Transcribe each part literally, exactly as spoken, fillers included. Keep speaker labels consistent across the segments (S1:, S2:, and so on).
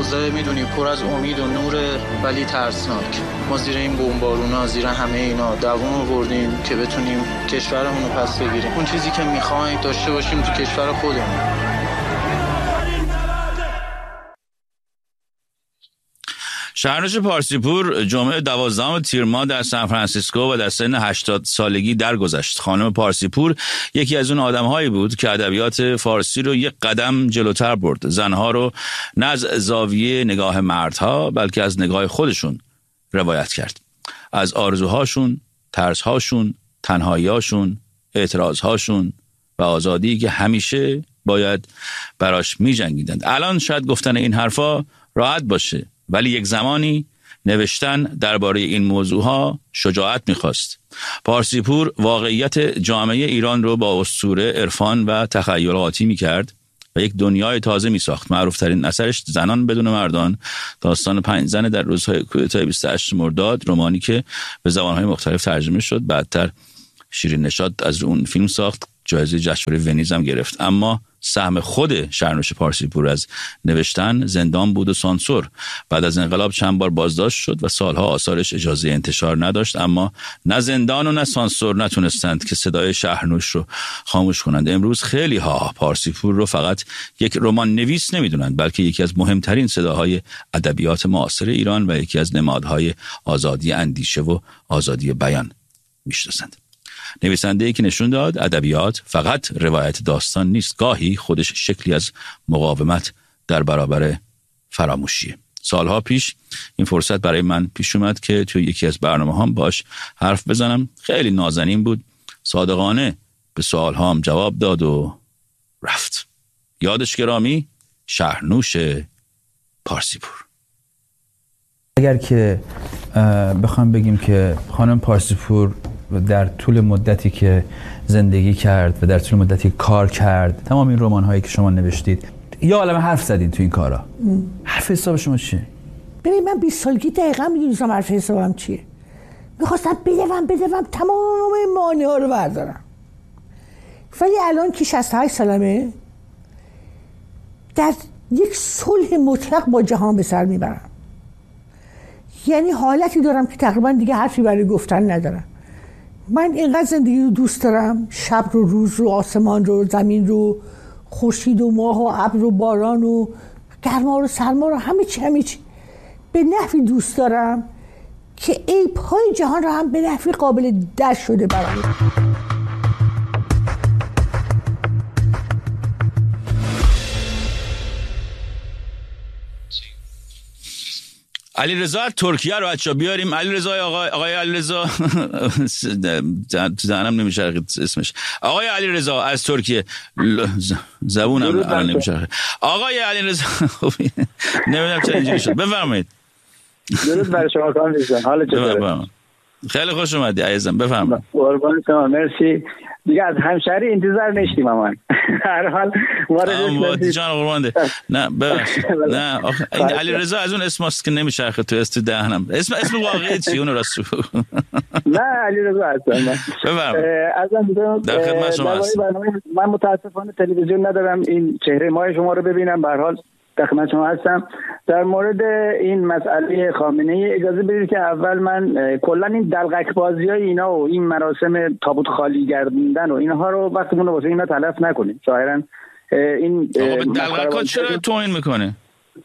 S1: اوضاع میدونی پر از امید و نور ولی ترسناک. ما زیر این بمبارونا، زیر همه اینا دووم آوردیم که بتونیم کشورمون رو پس بگیریم. اون چیزی که میخوایم داشته باشیم تو کشور خودمون.
S2: شهرنوش پارسیپور جمعه دوازدهم تیر ماه در سان فرانسیسکو و در سن هشتاد سالگی درگذشت. خانم پارسیپور یکی از اون آدم‌هایی بود که ادبیات فارسی رو یک قدم جلوتر برد. زنها رو نه از زاویه نگاه مردها بلکه از نگاه خودشون روایت کرد. از آرزوهاشون، ترس‌هاشون، تنهایی‌هاشون، اعتراض‌هاشون و آزادی که همیشه باید براش می‌جنگیدند. الان شاید گفتن این حرفا راحت باشه، ولی یک زمانی نوشتن درباره این موضوعها شجاعت می‌خواست. پارسیپور واقعیت جامعه ایران رو با اسطوره، عرفان و تخیلاتی می‌کرد و یک دنیای تازه می‌ساخت. معروف‌ترین اثرش زنان بدون مردان، داستان پنج زن در روزهای کودتای بیست و هشت مرداد، رمانی که به زبان‌های مختلف ترجمه شد. بعدتر شیرین نشاط از اون فیلم ساخت، جایزه جشنواره ونیز هم گرفت. اما سهم خود شهرنوش پارسیپور از نوشتن زندان بود و سانسور. بعد از انقلاب چند بار بازداشت شد و سالها آثارش اجازه انتشار نداشت، اما نه زندان و نه سانسور نتونستند که صدای شهرنوش رو خاموش کنند. امروز خیلی ها پارسیپور رو فقط یک رمان نویس نمیدونند، بلکه یکی از مهمترین صداهای ادبیات معاصر ایران و یکی از نمادهای آزادی اندیشه و آزادی بیان میشناسند. نویسنده‌ای که نشون داد ادبیات فقط روایت داستان نیست، گاهی خودش شکلی از مقاومت در برابر فراموشیه. سالها پیش این فرصت برای من پیش اومد که توی یکی از برنامه‌هام باش حرف بزنم. خیلی نازنین بود، صادقانه به سوالهام جواب داد و رفت. یادش گرامی، شهرنوش پارسیپور.
S3: اگر که بخوام بگیم که خانم پارسیپور در طول مدتی که زندگی کرد و در طول مدتی کار کرد، تمام این رمان‌هایی که شما نوشتید، یا عالمه حرف زدین تو این کارا، حرف حساب شما چیه؟
S4: ببین من بیست سالگی دقیقاً می‌دونستم حرف حسابم چیه. می‌خواستم بدوم بدوم تمام مانع‌ها رو بردارم. ولی الان که شصت و هشت سالمه، در یک صلح مطلق با جهان به سر میبرم. یعنی حالتی دارم که تقریباً دیگه حرفی برای گفتن ندارم. من اینقدر زندگی رو دوست دارم، شب رو، روز رو، آسمان رو، زمین رو، خورشید و ماه و ابر و باران و گرما رو، سرما رو، همه چی همه چی به نحوی دوست دارم که عیب‌های جهان رو هم به نحوی قابل درک شده برام.
S2: علیرضا از ترکیه رو بچا بیاریم. علیرضا آقای آقای علیرضا زنم نمیشه اسمش. آقای علیرضا از ترکیه، زبونم الان نمیشه. آقای علیرضا نمیدونم چرا اینجوری شد. بفرمایید.
S5: درود بر شما خانم جان، حالت چطوره؟
S2: خیلی خوش اومدی عزیزم، بفرمایید.
S5: قربان شما، مرسی. دیگه از همشهری انتظار نشتیم امان. هر حال
S2: وارد جان قربانده. نه ببخشید، نه این علیرضا از اون اسماست که نمیچرخه تو است دهنم. اسم اسم واقعی چی اون راستو؟
S5: نه علیرضا هستم.
S2: بفرمایید.
S5: ازم
S2: در خدمت شما هستم.
S5: من متاسفانه تلویزیون ندارم این چهره ماه شما رو ببینم. به هر حال در خدمت شما هستم. در مورد این مسئله خامنه ای اجازه بدید که اول من کلا این دلقک بازی های اینا و این مراسم تابوت خالی گردوندن و اینها رو وقتمون رو واسه اینا تلف نکنیم. ظاهرا این
S2: دلقکا چرا توهین میکنه؟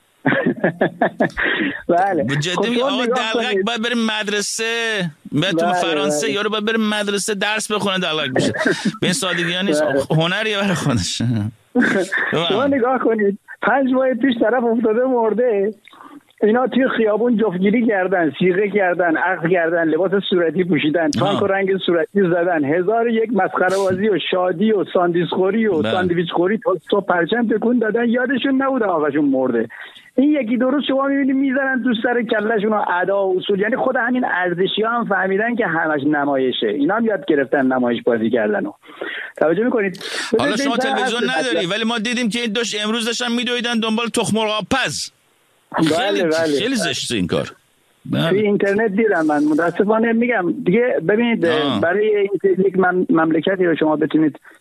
S5: بله
S2: جدی میگم آقا دلقک باید بریم مدرسه، تو فرانسه یارو باید بریم مدرسه درس بخونه دلقک بشه. به این سادگی ها نیست، هنریه برای خودش.
S5: شما نگاه کنید، پنج ماه پیش طرف افتاده مرده، اینا توی خیابون جفتگیری کردن، صیغه کردن، عقد کردن، لباس صورتی پوشیدن، تانک و رنگ صورتی زدن، هزار یک مسخره بازی و شادی و ساندویچ خوری و ساندویچ خوری تا صبح پرچم تکون دادن، یادشون نبود آقاشون مرده. این یکی دو روز شما می‌بینید میذارن تو سر کلهشون و ادا و اصول. یعنی خود همین ارزشی‌ها هم فهمیدن که همش نمایشه. اینا هم یاد گرفتن نمایش بازی کردن. توجه می‌کنید؟
S2: حالا شما تلویزیون نداری ولی ما دیدیم که این داشت امروز داشتن میدویدن دنبال تخم مرغ پز.
S5: بله بله.
S2: خیلی زشته این کار.
S5: توی اینترنت دیدم من. متاسفانه میگم دیگه ببینید آه. برای اینکه یک مملکتی رو شما بتونید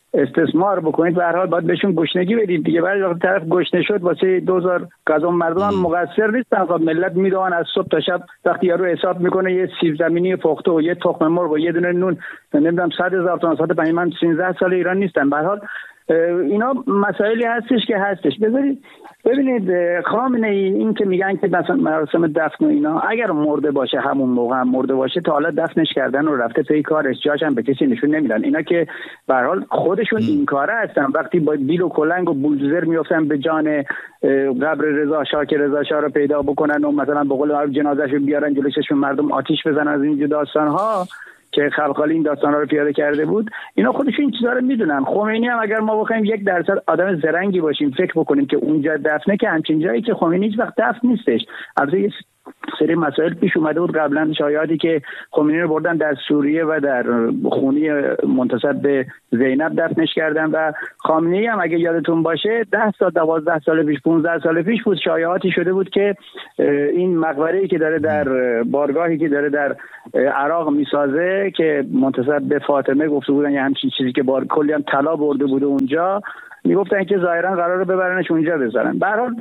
S5: استثمار بکنید به هر حال باید بهشون گشنگی بدید دیگه. ولی وقتی طرف گشنه شد واسه دوزار غذا مردم هم مقصر نیستن. خب ملت میدونن از صبح تا شب وقتی یارو حساب میکنه یه سیب زمینی پخته و یه تخم مرغ و یه دونه نون نمیدونم صد هزار تومان صد و پنج من سیزده سال ایران نیستن. به هر حال اینا مسائلی هستش که هستش. بذارید ببینید خامنه ای این که میگن که مثلا مراسم دفن و اینا اگر مرده باشه همون موقع هم مرده باشه تا حالا دفنش کردن و رفته پی کارش جاش هم به کسی نشون نمیدن. اینا که به هر حال خودشون این کاره هستن. وقتی با بیل و کلنگ و بولدوزر میافتن به جان قبر رضا شاه که رضا شاه رو پیدا بکنن و مثلا به قول جنازه‌شو بیارن جلوی چشم مردم آتیش بزنن از این داستان ها که خلخالی این داستانا رو پیاده کرده بود، اینا خودشون این چیزا رو میدونن. خمینی هم اگر ما بخوایم یک درصد آدم زرنگی باشیم فکر بکنیم که اونجا دفنه که همچین جایی که خمینی هیچ وقت دفن نیستش. البته یه سری مسائل پیش اومده بود قبلا، شایعاتی که خمینی رو بردن در سوریه و در خونی منتسب به زینب دفنش کردن و خامنه‌ای هم اگه یادتون باشه ده سال دوازده سال پیش پانزده سال پیش بود شایعاتی شده بود که این مقبره‌ای که داره در بارگاهی که داره در عراق میسازه که منتسب به فاطمه گفته بودن یه همچین چیزی که بار کلی هم طلا برده بوده اونجا، میگفتن که ظاهرا قراره ببرنش اونجا بذارن. به هر حال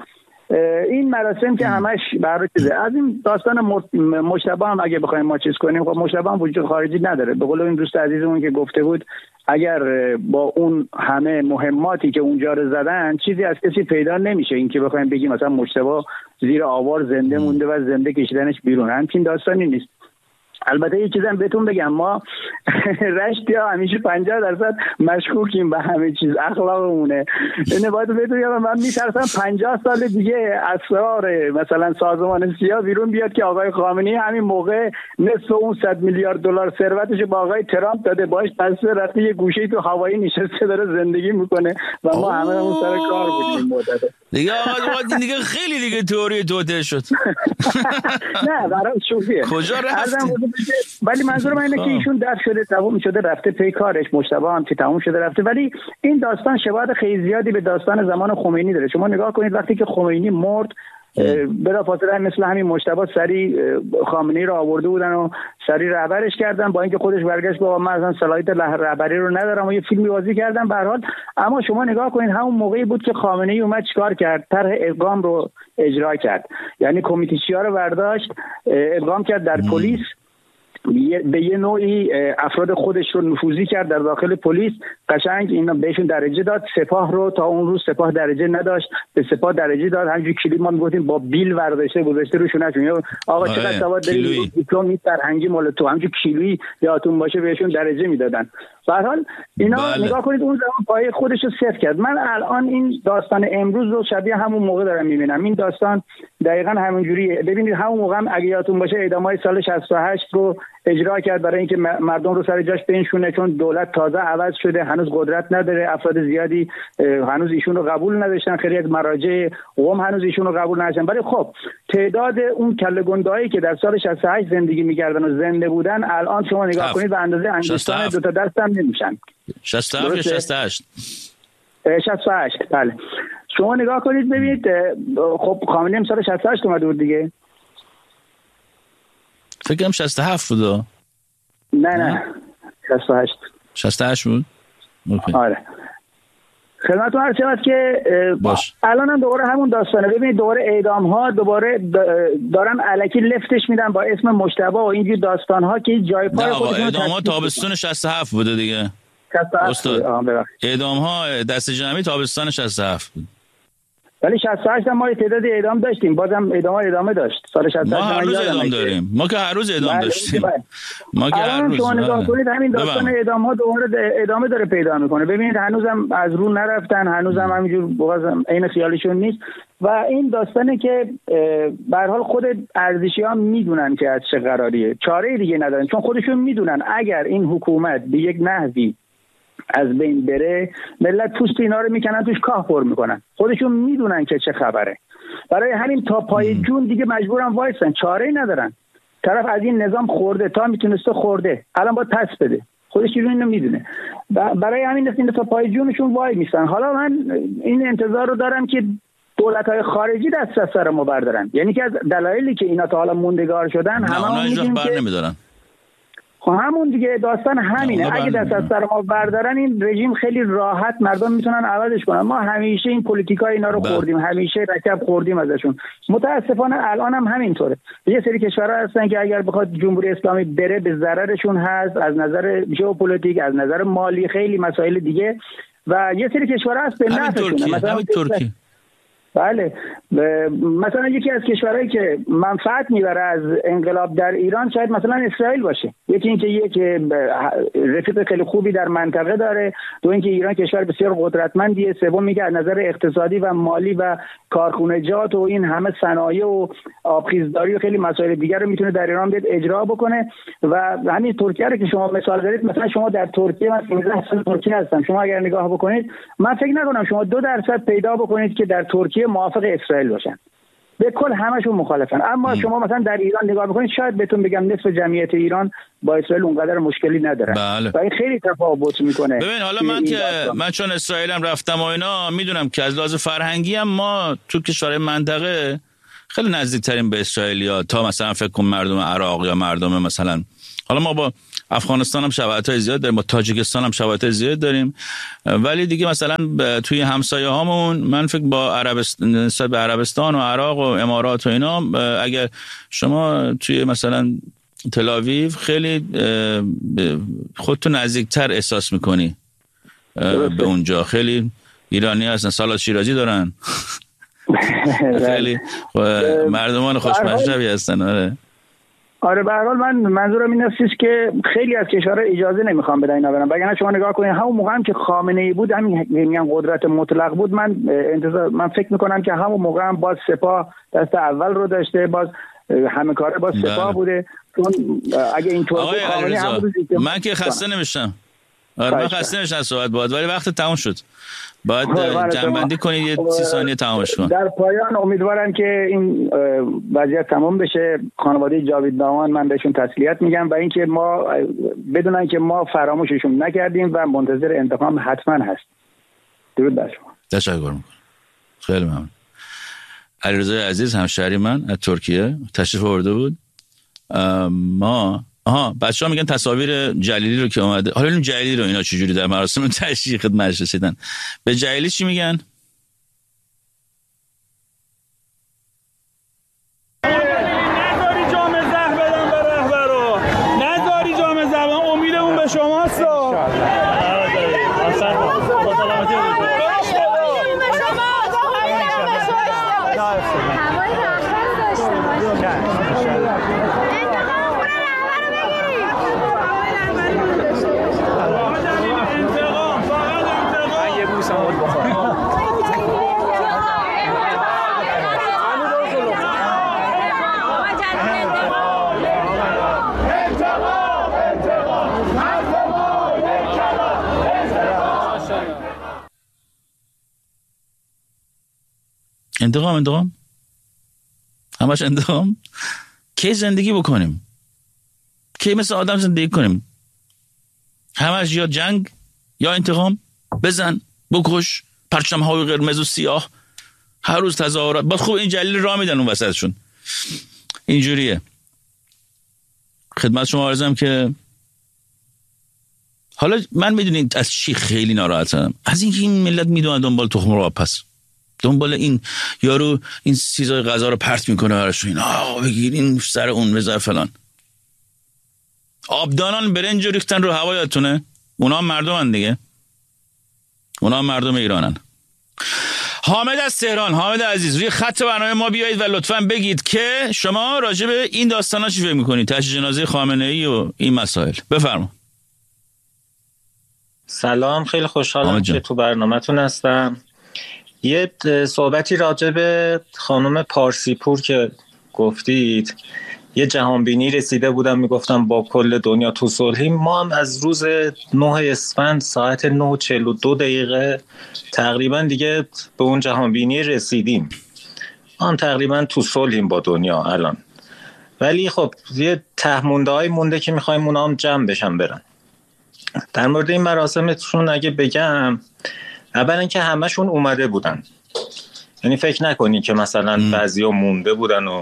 S5: این مراسم که همش برای چیزه. از این داستان مجتبی هم اگه بخوایم ما چیز کنیم، خب مجتبی هم وجود خارجی نداره. به قول این دوست عزیزمون که گفته بود اگر با اون همه مهماتی که اونجا رو زدن چیزی از کسی پیدا نمیشه، این که بخوایم بگیم مثلا مجتبی زیر آوار زنده مونده و زنده کشیدنش بیرون، همچین داستانی نیست. البته یه چیزم بهتون بگم، ما رشتی ها همیشه پنجاه درصد مشکوکیم به همه چیز، اخلاقمونه. اینه باید بهتون بگم من میترسم پنجاه سال دیگه اسرار مثلا سازمان سیا بیرون بیاد که آقای خامنه‌ای همین موقع نصف اون صد میلیارد دلار ثروتش با آقای ترامپ داده، باش بسته رفته یه گوشه تو هوایی نشسته داره زندگی میکنه و ما همه اون سر کار بودیم مدت
S2: دیگه. آقا دیگه خیلی دیگه تئوری توته شد.
S5: نه برای شوخیه.
S2: کجا رفت؟
S5: ولی منظورم اینه که ایشون دفع شده تموم شده رفته پی کارش، مجتبی هم که تموم شده رفته. ولی این داستان شباهت خیلی زیادی به داستان زمان خمینی داره. شما نگاه کنید وقتی که خمینی مرد بلافاصله مثل همین مجتبی سری خامنه‌ای رو آورده بودن و سری رهبرش کردن، با اینکه خودش برگشت با من اصلا صلاحیت رهبری رو ندارم و یه فیلمی بازی کردن به هر حال. اما شما نگاه کنید همون موقعی بود که خامنه‌ای اومد چیکار کرد؟ طرح ادغام رو اجرا کرد، یعنی کمیته‌چیا رو برداشت ادغام کرد در پلیس، به یه نوعی افراد خودش رو نفوذی کرد در داخل پلیس. قشنگ اینا بهشون درجه داد. سپاه رو تا اون روز سپاه درجه نداشت، به سپاه درجه داد. همینجوری کلی ما میگفتیم با بیل ورداشته گذاشته روشونشون، آقا چقدر سواد داری، دیپلم فرهنگی مال تو، همینجوری کیلویی یادتون باشه بهشون درجه میدادن. به هر حال اینا بله. نگاه کنید اون زمان پای خودش رو صفر کرد. من الان این داستان امروز رو شبیه همون موقع دارم میبینم. این داستان دقیقاً همونجوریه. ببینید همون موقع هم اگه یادتون باشه اعدامای سال شصت و هشت رو اجرا کرد برای اینکه مردم رو سر جاش بنشونه، چون دولت تازه عوض شده، هنوز قدرت نداره، افراد زیادی هنوز ایشون رو قبول نداشتن، خیلی از مراجع قوم هنوز ایشون رو قبول نداشتن. ولی خب تعداد اون کله گندایی که در سال شصت و هشت زندگی می‌کردن و زنده بودن الان شما نگاه کنید به اندازه انگشتان دو تا دست هم نمیشن.
S2: شصت و هفت یا شصت و هشت؟
S5: شصت و هشت بله. شما نگاه کنید ببینید خب خامنه‌ای سال شصت و هشت اومده بود دیگه.
S2: فکرم شصت و هفت بود.
S5: نه نه شصت و هشت.
S2: شصت و هشت بود؟ اوکی.
S5: آره. خدمتتون عرض شود که الان هم دوباره همون داستانه. ببینید دوباره اعدام ها دوباره دارن الکی لفتش میدن با اسم مجتبی و اینجور داستان ها که جای پای خودشون.
S2: اعدام ها تابستون شصت و هفت بوده دیگه.
S5: شصت و هفت
S2: اعدام ها دست جمعی تابستان شصت و هفت بود.
S5: ولی شصت و هشت هم ما تعداد اعدام داشتیم، بازم اعدام ادامه داشت. سال شصت و هشت
S2: ما هر روز اعدام داریم. ما که هر روز اعدام داشتیم.
S5: ما که هر روز. شما نگاه کنید همین داستان اعدام ها دوباره ادامه داره پیدا میکنه. ببینید هنوزم از رو نرفتن، هنوزم همینجور بازم عین خیالشون نیست و این داستانه که به هر حال خود ارزشی‌ها میدونن که از چه قراریه، چاره دیگه ندارن، چون خودشون میدونن اگر این حکومت به یک نحوی از بین بره ملت پوست اینا رو میکنن توش کاه پر میکنن. خودشون میدونن که چه خبره. برای همین تا پای جون دیگه مجبورن وایسن، چاره‌ای ندارن. طرف از این نظام خورده، تا میتونسته خورده، الان باید پس بده. خودش اینو میدونه. برای همین این تا پای جونشون وای میسن. حالا من این انتظار رو دارم که دولت‌های خارجی دست از سر ما بردارن. یعنی که از دلایلی که اینا تا حالا موندگار شدن همه میگن که
S2: نمیدارن.
S5: خب همون دیگه داستان همینه. اگه دست از سر ما بردارن این رژیم خیلی راحت مردم میتونن عوضش کنن. ما همیشه این پلیتیکای اینا رو خوردیم، همیشه رکب خوردیم ازشون. متاسفانه الان هم همینطوره. یه سری کشورها هستن که اگر بخواد جمهوری اسلامی بره به ضررشون هست، از نظر ژئوپلیتیک، از نظر مالی، خیلی مسائل دیگه، و یه سری کشورها هست به نفعشونه. مثلا ترکیه. بله، مثلا یکی از کشورهایی که منفعت میبره از انقلاب در ایران شاید مثلا اسرائیل باشه. یکی اینکه یک رفیق خیلی خوبی در منطقه داره، دو اینکه ایران کشور بسیار قدرتمندیه، سوم میگه از نظر اقتصادی و مالی و کارخونجات و این همه صنایع و آبخیزداری و خیلی مسائل دیگر رو میتونه در ایران بیاد اجرا بکنه. و همین ترکیه رو که شما مثال زدید، مثلا شما در ترکیه، من سیزده سال ترکیه هستم، شما اگر نگاه بکنید، من فکر نکنم شما دو درصد پیدا بکنید که در ترکیه موافق اسرائیل باشن. به کل همشون مخالفن. اما ام. شما مثلا در ایران نگاه بکنید، شاید بهتون بگم نصف جمعیت ایران با اسرائیل اونقدر مشکلی نداره.
S2: بله.
S5: و این خیلی تفاوت میکنه.
S2: ببین حالا من که من چون اسرائیلم رفتم و اینا، میدونم که از لحاظ فرهنگی هم ما تو کشورهای منطقه خیلی نزدیکتریم به اسرائیلیا تا مثلا فکر کنم مردم عراق یا مردم مثلا، حالا ما با افغانستان هم شباهت‌های زیاد داریم، با تاجیکستان هم شباهت‌های زیاد داریم، ولی دیگه مثلا توی همسایه هامون من فکر با عربستان، نسبت به عربستان و عراق و امارات و اینا، اگر شما توی مثلا تل آویو خیلی خودتو نزدیکتر احساس میکنی به اونجا. خیلی ایرانی هستن، سالاد شیرازی دارن، خیلی مردمان خوشمشربی هستن. آره
S5: آره به هر حال من منظورم این است که خیلی از کشورها اجازه نمیخوام بدن اینا برن. وگرنه شما نگاه کنید همون موقع هم که خامنه ای بود، همین میگن قدرت مطلق بود، من انتظار من فکر میکنم که همون موقع هم باز سپاه دست اول رو داشته، باز همه کاره باز سپاه بوده. چون اگه اینطور بود خامنه هم بود.
S2: من که خسته نمیشم. آره من خسته نمیشم صحبت بود، ولی وقت تموم شد. باید جنبندی کنید، یه سی ثانیه تمامش کن.
S5: در پایان امیدوارم که این وضعیت تمام بشه. خانواده جاوید دامان من بهشون تسلیت میگم و اینکه ما بدونن که ما فراموششون نکردیم و منتظر انتقام حتما هست. درود بر شما.
S2: تشکر میکنم. خیلی ممنون. علیرضا عزیز همشهری من از ترکیه تشریف آورده بود. ما آها بچه‌ها میگن تصاویر جلیلی رو که اومده، حالا این جلیلی رو اینا چجوری در مراسم تشییع خدمتش رسیدن، به جلیلی چی میگن؟
S6: نذاری جام زهر بدن به رهبرو، نذاری جام زهر، امیدمون به شماست.
S2: انتقام انتقام همش انتقام. کی زندگی بکنیم؟ کی مثل آدم زندگی کنیم؟ همش یا جنگ یا انتقام. بزن، بکش، پرچم‌های قرمز و سیاه، هر روز تظاهرات. باز خوب این جلیل راه میدن اون وسطشون. اینجوریه. خدمت شما عرضم که حالا من میدونید از چی خیلی ناراحتم؟ از اینکه این ملت میدونن دنبال تخم مرغ پس، دنبال این یارو این چیزای غذا رو پرت میکنه براشون، این آه بگیر این سر اون بذار فلان. آبدانان برنج ریختن رو هوا، یادتونه؟ اونا هم مردمن دیگه، اونا هم مردم ایرانن. حامد از تهران، حامد عزیز روی خط برنامه ما بیایید و لطفاً بگید که شما راجع به این داستانا چی فکر می‌کنید، تشییع جنازه خامنه‌ای و این مسائل. بفرما.
S7: سلام، خیلی خوشحالم که تو برنامه‌تون هستم. یه صحبتی راجع به خانم پارسیپور که گفتید، یه جهانبینی رسیده بودم میگفتم با کل دنیا تو صلحیم. ما هم از روز نه اسفند ساعت نه و چهل و دو دقیقه تقریبا دیگه به اون جهانبینی رسیدیم. ما هم تقریبا تو صلحیم با دنیا الان، ولی خب یه تهمونده های مونده که میخوایم اونا هم جمع بشن برن. در مورد این مراسمتون اگه بگم، اولا که همشون اومده بودن، یعنی فکر نکنی که مثلا بعضیا مونده بودن و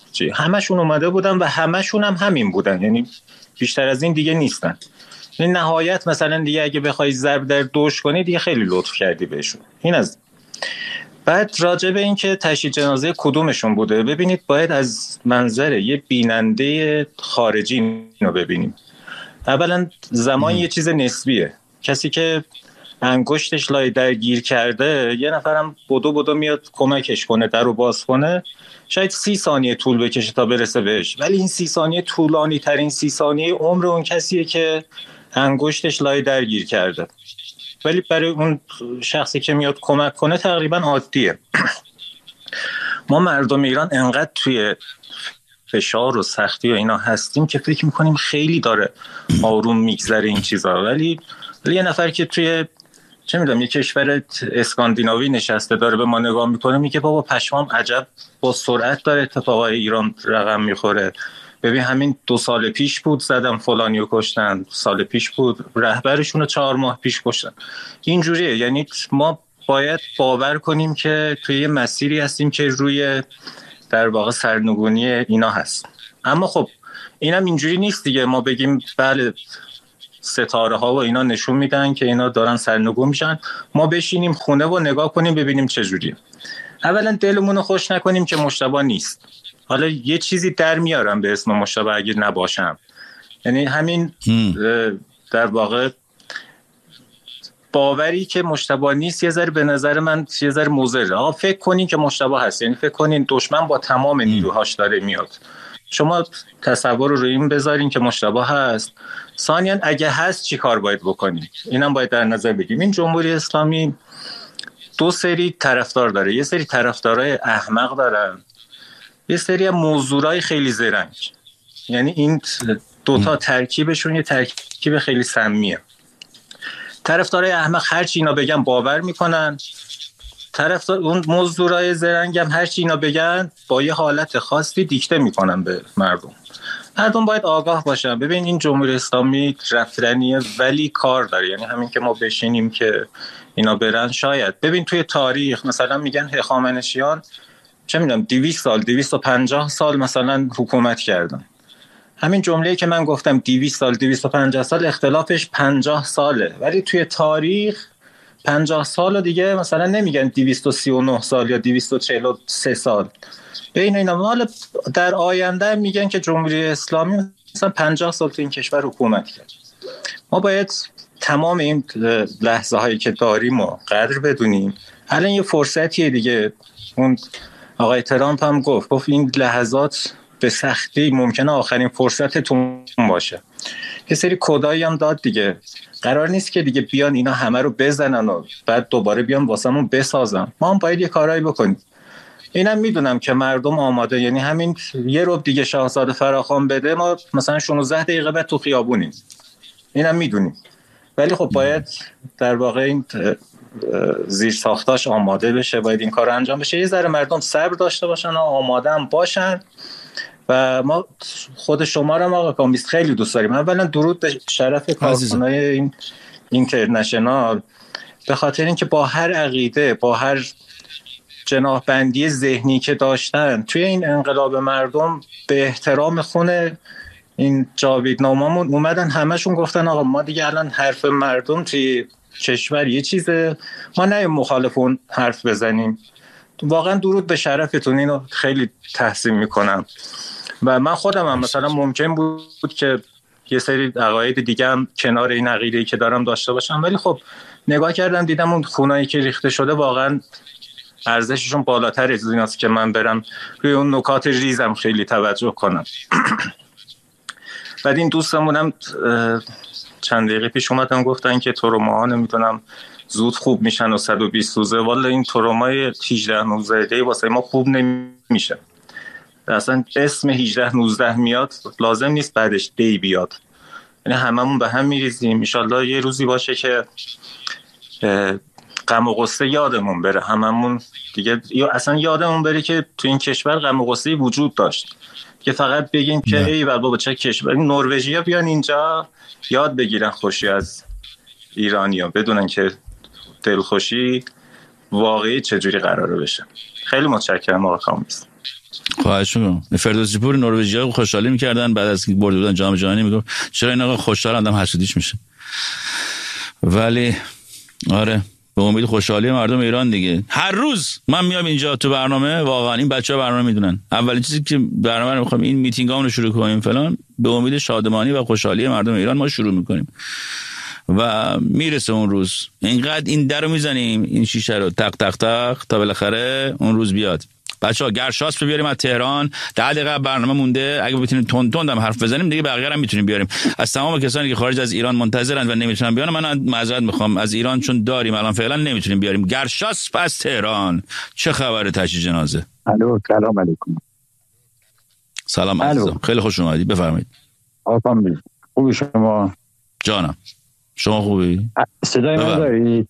S7: همشون اومده بودن و همشون هم همین بودن، یعنی بیشتر از این دیگه نیستن. این نهایت مثلا دیگه اگه بخوای ضرب در دوش کنی دیگه خیلی لطف کردی بهشون. این از بعد راجع به این که تشییع جنازه کدومشون بوده، ببینید باید از منظر یه بیننده خارجی اینو ببینیم. اولا زمان یه چیز نسبیه، کسی که انگشتش لای در گیر کرده یه نفرم بدو بدو میاد کمکش کنه در رو باز کنه، شاید سی ثانیه طول بکشه تا برسه بهش، ولی این سی ثانیه طولانی ترین سی ثانیه عمر اون کسیه که انگشتش لای در گیر کرده، ولی برای اون شخصی که میاد کمک کنه تقریبا عادیه. ما مردم ایران انقدر توی فشار و سختی و اینا هستیم که فکر میکنیم خیلی داره آروم میگذره این چیزا، ولی ولی یه نفر که توی چه میدونم یه کشور اسکاندیناوی نشسته داره به ما نگاه میکنه میگه بابا پشمام عجب با سرعت داره اتفاقای ایران رقم میخوره. ببین همین دو سال پیش بود زدم فلانیو کشتن، سال پیش بود رهبرشون رو چهار ماه پیش کشتن. اینجوریه، یعنی ما باید باور کنیم که توی یه مسیری هستیم که روی در واقع سرنگونی اینا هست. اما خب اینم اینجوری نیست دیگه ما بگیم بله ستاره ها و اینا نشون میدن که اینا دارن سرنگون میشن، ما بشینیم خونه و نگاه کنیم ببینیم چه جوریه. اولا دلمون رو خوش نکنیم که مجتبی نیست. حالا یه چیزی در میارم به اسم مجتبی اگه نباشم، یعنی همین در واقع باوری که مجتبی نیست یه ذره به نظر من یه ذره مضره. آقا فکر کنین که مجتبی هست، یعنی فکر کنین دشمن با تمام نیروهاش داره میاد. شما تصور رو روی این بذارین که مجتبی هست. ثانیاً اگه هست چی کار باید بکنیم؟ اینم باید در نظر بگیریم. این جمهوری اسلامی دو سری طرفدار داره، یه سری طرفدارای احمق دارن، یه سری موضوعای خیلی زرنگ. یعنی این دوتا ترکیبشون یه ترکیب خیلی سمیه. طرفدارای احمق هر چی اینا بگن باور میکنن، طرفدار اون موضوعای زرنگ هم هر چی اینا بگن با یه حالت خاصی دیکته میکنن به مردم. مردم باید آگاه باشن. ببین این جمهوری اسلامی رفتنیه ولی کار داره، یعنی همین که ما بشینیم که اینا برن شاید. ببین توی تاریخ مثلا میگن هخامنشیان چه میدونم دویست سال دویست و پنجاه سال مثلا حکومت کردن. همین جمله‌ای که من گفتم دویست سال دویست و پنجاه سال اختلافش پنجاه ساله، ولی توی تاریخ پنجاه سال و دیگه مثلا نمیگن دویست و سی و نه سال یا دویست و چهل و سه سال. بین اینا حالا در آینده میگن که جمهوری اسلامی مثلا پنجاه سال تو این کشور حکومت کرد. ما باید تمام این لحظه هایی که داریم و قدر بدونیم. الان یه فرصتیه دیگه. اون آقای ترامپ هم گفت گفت این لحظات به سختی ممکنه آخرین فرصتتون باشه. یه سری کدایی هم داد دیگه. قرار نیست که دیگه بیان اینا همه رو بزنن و بعد دوباره بیان واسمون بسازن. ما هم باید یه کارایی بکنیم. اینم میدونم که مردم آماده، یعنی همین یه ربع دیگه شاهزاده فراخوان بده ما مثلا شانزده دقیقه بعد تو خیابونیم. اینم میدونیم. ولی خب باید در واقع این زیر ساختاش آماده بشه، باید این کار رو انجام بشه. یه ذره مردم صبر داشته باشن و آماده هم باشن. و ما خود شما رو آقا کامیست خیلی دوست داریم. اولا درود به شرف کارکنای این اینترنشنال، به خاطر اینکه با هر عقیده، با هر جناحبندی ذهنی که داشتن توی این انقلاب مردم به احترام خون این جاویدنامه‌مون اومدن، همشون گفتن آقا ما دیگه الان حرف مردم توی کشور یه چیزه، ما نه مخالف اون حرف بزنیم. واقعا درود به شرفتون، اینو خیلی تحسین میکنم. و من خودم هم مثلا ممکن بود که یه سری عقاید دیگه هم کنار این عقیده‌ای که دارم داشته باشم، ولی خب نگاه کردم دیدم اون خونایی که ریخته شده واقعا ارزششون بالاتر از ایناست که من برم روی اون نکات ریزم خیلی توجه کنم. بعد این دوستمون هم چند دقیقه پیش اومدن گفتن که تروماها نمیتونم زود خوب میشن و صد و بیست روزه. والا این ترومای هجده نوزده دی واسه ما خوب نمیشه. اصلا اسم هجده نوزده میاد لازم نیست بعدش دی بیاد. یعنی هممون به هم میریزیم. ان شاءالله یه روزی باشه که غم و غصه یادمون بره هممون دیگه، یا اصلا یادمون بره که تو این کشور غم و غصه وجود داشت، که فقط بگیم که ای بابا چه کشور. نروژیا بیان اینجا یاد بگیرن خوشی از ایرانیا، بدونن که دلخوشی واقعی چجوری قراره بشه. خیلی متشکرم آقا کامیس.
S2: خواهش می‌کنم. فردوسی پور نروژی‌ها خوشحالی می‌کردن بعد از اینکه برده بودن جام جهانی، میگفت چرا این آقا خوشحال آدم حسودیش میشه. ولی آره به امید خوشحالی مردم ایران دیگه. هر روز من میام اینجا تو برنامه، واقعا این بچه‌ها برنامه میدونن، اولین چیزی که برنامه رو می‌خوام این میتینگامون رو شروع کنیم فلان، به امید شادمانی و خوشحالی مردم ایران ما شروع می‌کنیم و میرسه اون روز. اینقدر این درو میزنیم این شیشه رو تق تق تق تا بالاخره اون روز بیاد. بچه‌ها گرشاسپ بیاریم از تهران، ده دقیقه برنامه مونده، اگه بتونیم تند تند هم حرف بزنیم دیگه بقیه هم میتونیم بیاریم. از تمام کسانی که خارج از ایران منتظرن و نمیتونن بیان، من معذرت میخوام از ایران چون داریم الان فعلا نمیتونیم بیاریم. گرشاسپ از تهران، چه خبره تشییع جنازه؟
S8: الو سلام علیکم.
S2: سلام عزیزم، خیلی خوش اومدید، بفرمایید.
S8: آقا خوبی شما؟
S2: جانم شما خوبی؟
S8: صدای من دارید؟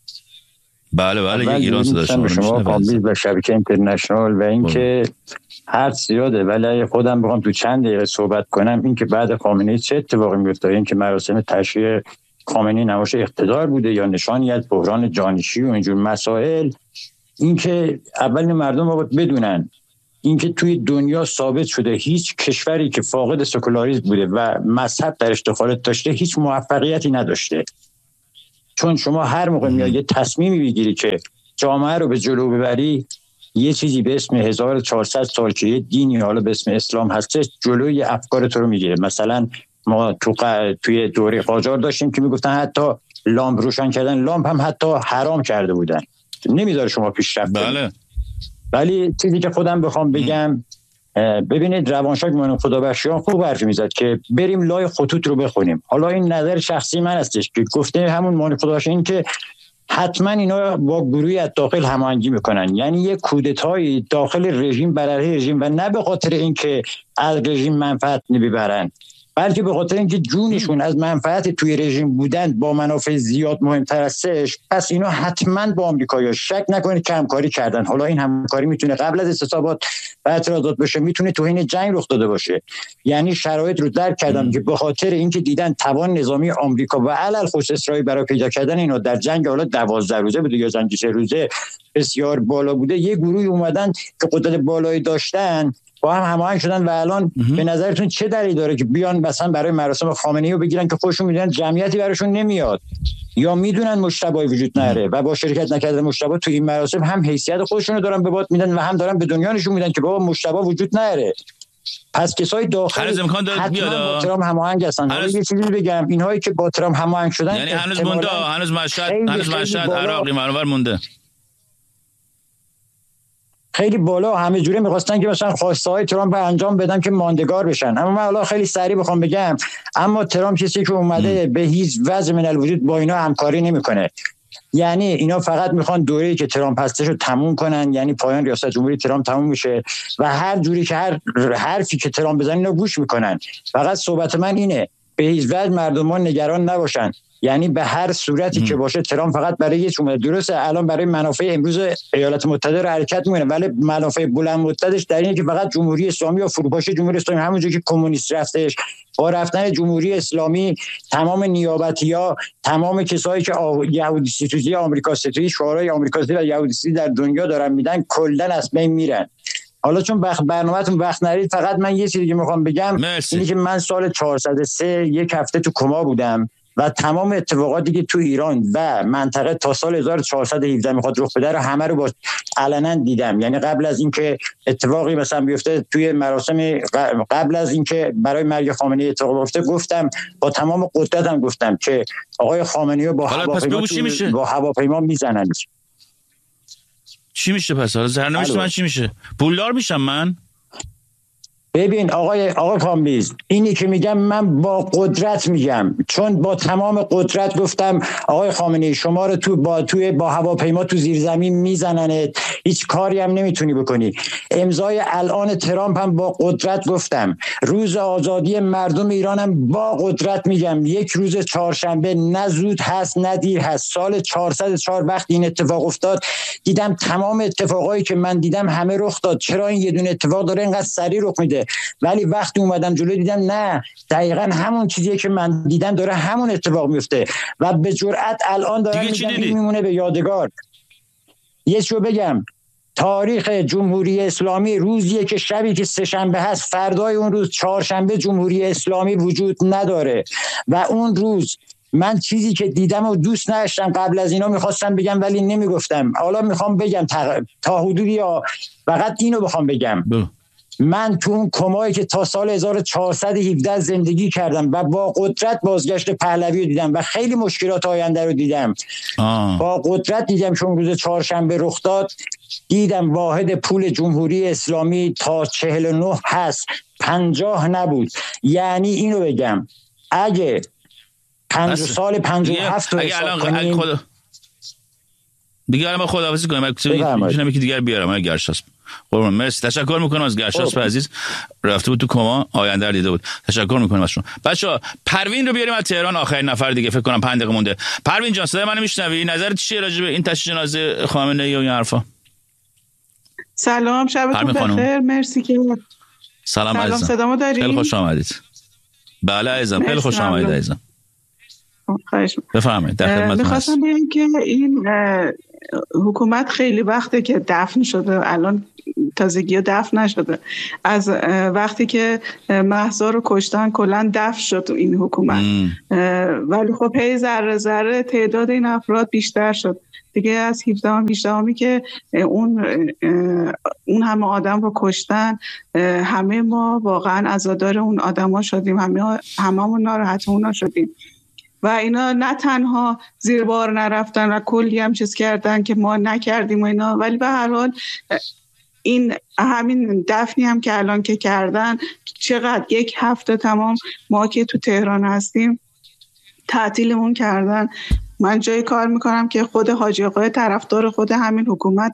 S2: بله بله یه ایران صدا شما رو
S8: شما کامبیز و شبکه اینترنشنال و اینکه هر زیاده، ولی خودم بخوام تو چند دقیقه صحبت کنم این که بعد خامنه‌ای چه اتفاقی میفته، این که مراسم تشییع خامنه‌ای نمایش اقتدار بوده یا نشانی از بحران جانشینی و اینجور مسائل، این که اول مردم باید بدونن این که توی دنیا ثابت شده هیچ کشوری که فاقد سکولاریسم بوده و مذهب درش دخالت داشته هیچ موفقیتی نداشته. چون شما هر موقع میای یه تصمیمی بگیری که جامعه رو به جلو ببری، یه چیزی به اسم هزار و چهارصد سال که یه دینی حالا به اسم اسلام هستش جلوی افکار تو رو میگیره. مثلا ما تو ق... توی دوره قاجار داشتیم که میگفتن حتی لامپ روشن کردن لامپ هم حتی حرام کرده بودن، نمیذاره شما پیشرفت کنید.
S2: بله.
S8: ولی چیزی که خودم بخوام بگم، ببینید روانشناس من خدابخشیان خوب حرفی میزد که بریم لای خطوط رو بخونیم. حالا این نظر شخصی من هستش که گفته همون من خدابخشیان این که حتما اینا با گروهی از داخل هماهنگی میکنن، یعنی یک کودتایی داخل رژیم بر علیه رژیم و نه به خاطر اینکه از رژیم منفعت نمیبرن، بلکه به خاطر اینکه جونشون از منفعت توی رژیم بودن با منافع زیاد مهمتر هستش. پس اینا حتما با آمریکایی‌ها شک نکنید که همکاری کردن. حالا این همکاری میتونه قبل از استصوابات و اعتراضات باشه، میتونه توهین جنگ رخ داده باشه. یعنی شرایط رو درک کردم که به خاطر اینکه دیدن توان نظامی آمریکا و علل خصوص اسرائیل برای پیدا کردن اینا در جنگ حالا دوازده روزه بوده یا جنگ سه روزه بسیار بالا بوده، یه گروهی اومدن که قدرت بالایی داشتن با هم هماهنگ شدن و الان به نظرتون چه دلیلی داره که بیان مثلا برای مراسم خامنه‌ای رو بگیرن که خودشون میدونن جمعیتی براشون نمیاد یا میدونن مشتبهی وجود نداره و با شرکت نکردن مشتبه تو این مراسم هم حیثیت خودشون رو دارن به باد میدن و هم دارن به دنیا نشون میدن که بابا مشتبه وجود نداره. پس کسای داخل
S2: هنوز امکان داره بیاد
S8: با ترامپ هماهنگ هستن. حالا یه چیزی بگم، اینهایی که با ترامپ هماهنگ شدن
S2: یعنی هنوز مونده، هنوز مشهد هنوز مشهد عراقی منور مونده
S8: خیلی بالا، همه جوره می‌خواستن که مثلا خواسته های ترامپ انجام بدن که ماندگار بشن. اما من حالا خیلی سریع بخوام بگم، اما ترامپ کسی که اومده م. به هیچ وضع من الوجود با اینا همکاری نمیکنه. یعنی اینا فقط میخوان دوره‌ای که ترامپ هستش رو تموم کنن، یعنی پایان ریاست جمهوری ترامپ تموم میشه و هر جوری که هر حرفی که ترامپ بزنه اینا گوش میکنن. فقط صحبت من اینه به هیچ وجه مردمان نگران نباشن، یعنی به هر صورتی م. که باشه ترامپ فقط برای یه چومه درسته الان برای منافع امروز ایالات متحده رو حرکت میکنه، ولی منافع بلند مدتش در اینه که فقط جمهوری اسلامی و فروپاشی جمهوری اسلامی، همونجوری که کمونیست رفتش، با رفتن جمهوری اسلامی تمام نیابتی‌ها، تمام کسایی که یهودی ستیزی آمریکا ستیزی، شعارهای آمریکا ستیزی و یهودی ستیزی در دنیا دارن میدن کلا از بین میرن. حالا چون وقت برنامه‌تون وقت نرید، فقط من یه چیزی که میخوام بگم اینه که من سال چهارصد و سه یک هفته تو کما بودم و تمام اتفاقاتی که تو ایران و منطقه تا سال هزار و چهارصد و هفده میخواد رخ بده رو همه رو با علنا دیدم. یعنی قبل از اینکه اتفاقی مثلا بیفته توی مراسم، قبل از اینکه برای مرگ خامنه‌ای اتفاق بیفته، گفتم با تمام قدرتم گفتم که آقای خامنه‌ای با هواپیما با هواپیما میزنن.
S2: چی میشه پس؟ حالا زرنوشت من چی میشه؟ پولدار میشم من؟
S8: ببین آقای آقا کامبیز، اینی که میگم من با قدرت میگم، چون با تمام قدرت گفتم آقای خامنه‌ای شما رو تو با توی با هواپیما تو زیر زمین میزننت، هیچ کاری هم نمیتونی بکنی. امضای الان ترامپ هم با قدرت گفتم، روز آزادی مردم ایران هم با قدرت میگم، یک روز چهارشنبه نه زود هست نه دیر هست. سال چهارصد و چهار وقتی این اتفاق افتاد دیدم تمام اتفاقایی که من دیدم همه رخ داد. چرا این یه دونه اتفاق داره اینقدر سریع رخ میده؟ ولی وقتی اومدم جلو دیدم نه، دقیقاً همون چیزیه که من دیدم داره همون اتفاق میفته و به جرئت الان دارم میگم این میمونه به یادگار. یه چیزو بگم، تاریخ جمهوری اسلامی روزیه که شبی که سه‌شنبه هست فردای اون روز چهارشنبه جمهوری اسلامی وجود نداره و اون روز من چیزی که دیدم و دوست نداشتم قبل از اینا میخواستم بگم ولی نمیگفتم، حالا میخوام بگم تا حدودی یا فقط اینو بخوام بگم ب. من تو اون کمایی که تا سال هزار و چهارصد و هفده زندگی کردم و با قدرت بازگشت پهلوی رو دیدم و خیلی مشکلات آینده رو دیدم آه. با قدرت دیدم چون روز چهارشنبه رخ داد، دیدم واحد پول جمهوری اسلامی تا چهل و نه هست، پنجاه نبود. یعنی اینو بگم اگه پنج سال پنجاه و هفت رو حساب کنیم
S2: خدا... دیگه الان ما خداحافظی کنیم میتونم یکی دیگر بیارم من گرشاسپ. قربان مرسی، تشکر میکنم از گرشاسپ عزیز، رفته بود تو کما آینده رو دیده بود. تشکر میکنم از شما بچه‌ها. پروین رو بیاریم از تهران، آخرین نفر دیگه فکر کنم پنج دقیقه مونده. پروین جان صدای منو میشنوی؟ نظرت چیه راجع به این تشییع جنازه خامنه‌ای و این حرفا؟
S9: سلام، شبتون بخیر. مرسی که
S2: سلام عزیزم.
S9: سلام، صدامو داری؟
S2: خیلی خوش آمدید. بله عزیزم، خیلی خوش آمدید عزیزم.
S9: خواهش
S2: بفرمایید، در خدمتتون هستم.
S9: می‌خواستم بگم که این حکومت خیلی وقته که دفن شده، الان تازگی دفن نشده. از وقتی که مهسا رو کشتن کلا دفن شد این حکومت، ولی خب هی ذره ذره تعداد این افراد بیشتر شد دیگه. از هفدهم هجدهمی که اون اون همه آدم رو کشتن، همه ما واقعا عزادار اون آدما شدیم، همه هممون ناراحت اونا شدیم و اینا نه تنها زیر بار نرفتن و کلی هم چیز کردن که ما نکردیم و اینا، ولی به هر حال این همین دفنی هم که الان که کردن، چقدر یک هفته تمام ما که تو تهران هستیم تعطیلمون کردن. من جای کار میکنم که خود حاجی آقای طرفدار خود همین حکومت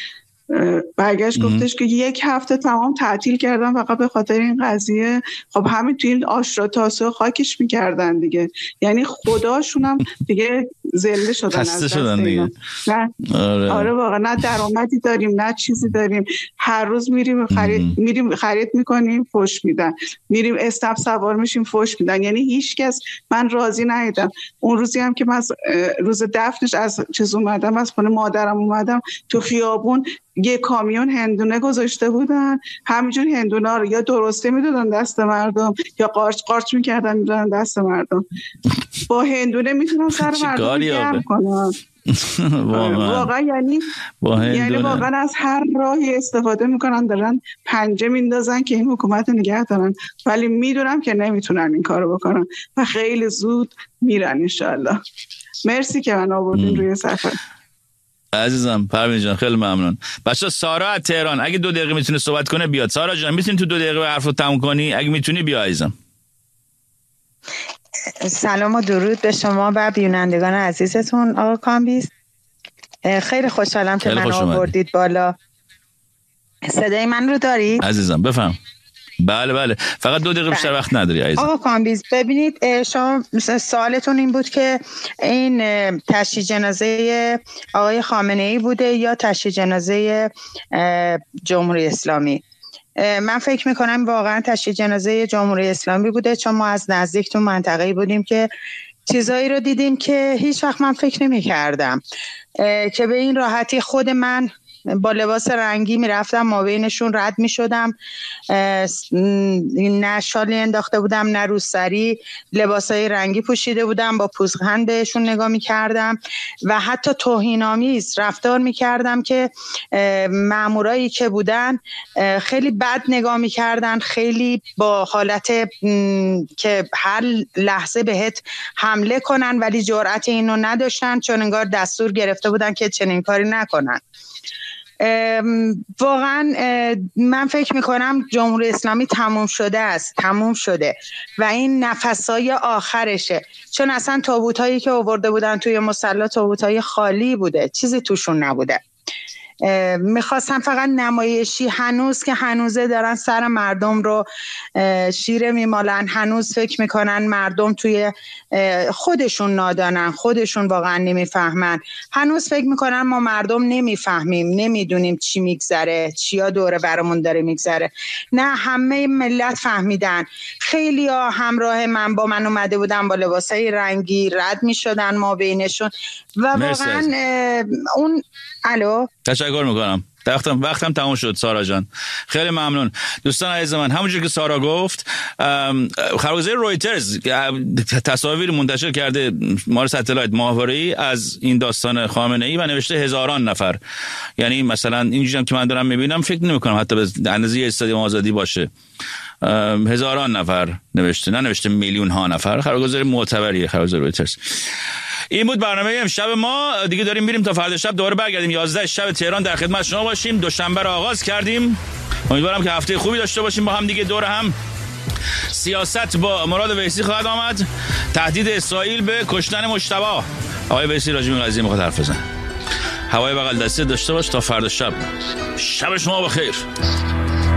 S9: برگشت گفتش که یک هفته تمام تعطیل کردن فقط به خاطر این قضیه. خب همین توی این آشرا تاسو خاکش میکردن دیگه، یعنی خداشون هم دیگه ذله شدن از دست اینا. نه آره. آره واقعا نه درآمدی داریم نه چیزی داریم، هر روز میریم خرید میریم خرید میکنیم فوش میدن، میریم اسنپ سوار میشیم فوش میدن، یعنی هیچ کس من راضی نیدم. اون روزی هم که من روز دفنش از چیز اومدم از خونه مادرم اومدم تو خیابون، یه کامیون هندونه گذاشته بودن، همینجور هندونا رو یا درسته میدادن دست مردم یا قارچ قارچ میکردن میدادن دست مردم. با هندونه میتونن سر مردم گرم کنن. واقعا یعنی یعنی واقعا از هر راهی استفاده میکنن، دارن پنجه میندازن که این حکومت نگه دارن، ولی میدونم که نمیتونن این کارو بکنن و خیلی زود میرن انشالله. مرسی که من آوردین روی صفحه
S2: عزیزم. پروین جان خیلی ممنون. بچا سارا از تهران اگه دو دقیقه میتونه صحبت کنه بیاد. سارا جان میتونی تو دو دقیقه حرفو تموم کنی؟ اگه میتونی بیا عزیزم.
S10: سلام و درود به شما و بینندگان عزیزتون. آقا کامبیز خیلی خوشحالم که من آوردید بالا. صدای من رو دارید
S2: عزیزم؟ بفهم. بله بله، فقط دو دقیقه بیشتر وقت نداری عزیزم.
S10: آقا کامبیز ببینید، شما سوالتون این بود که این تشییع جنازه آقای خامنه‌ای بوده یا تشییع جنازه جمهوری اسلامی. من فکر میکنم واقعا تشییع جنازه جمهوری اسلامی بوده، چون ما از نزدیک تو منطقه‌ای بودیم که چیزایی رو دیدیم که هیچ وقت من فکر نمی‌کردم که به این راحتی خود من با لباس رنگی میرفتم ما بینشون رد میشدم، نه شالی انداخته بودم نه روسری، لباسای رنگی پوشیده بودم، با پوزخند بهشون نگاه میکردم و حتی توهین‌آمیز رفتار میکردم که مامورایی که بودن خیلی بد نگاه میکردن، خیلی با حالت که هر لحظه بهت حمله کنن ولی جرأت اینو نداشتن، چون انگار دستور گرفته بودن که چنین کاری نکنن. واقعا من فکر میکنم جمهوری اسلامی تموم شده است، تموم شده و این نفسای آخرشه، چون اصلا تابوتایی که آورده بودن توی مصلی تابوتای خالی بوده، چیزی توشون نبوده. میخواستم فقط نمایشی، هنوز که هنوزه دارن سر مردم رو شیره میمالن، هنوز فکر میکنن مردم توی خودشون نادانن، خودشون واقعا نمیفهمن، هنوز فکر میکنن ما مردم نمیفهمیم، نمیدونیم چی میگذره، چیا دوره برامون داره میگذره. نه، همه ملت فهمیدن. خیلی ها همراه من با من اومده بودن با لباسای رنگی، رد میشدن ما بینشون و واقعا اون الو
S2: تشکر میکنم. وقتم وقتم تموم شد سارا جان. خیلی ممنون دوستان عزیز من. همونجور که سارا گفت خبرگزاری رویترز تصاویر منتشر کرده مار ستلایت ماهواره‌ای از این داستان خامنه‌ای و نوشته هزاران نفر. یعنی مثلا اینجوری که من دارم میبینم فکر نمی‌کنم حتی به اندازه استادیوم آزادی باشه. هزاران نفر نوشته، نه نوشته میلیون ها نفر. خبرگزاری معتبریه خبرگزاری رویترز. این بود برنامه امشب ما. دیگه داریم میریم تا فردا شب دوباره برگردیم یازده شب تهران در خدمت شما باشیم. دوشنبه رو آغاز کردیم. امیدوارم که هفته خوبی داشته باشیم با هم دیگه دور هم. سیاست با مراد ویسی خواهد آمد. تهدید اسرائیل به کشتن مجتبی. آقای ویسی راجع به این قضیه میخواد حرف بزنه. هوای بغل دستی داشته باش تا فردا شب. شب شما بخیر.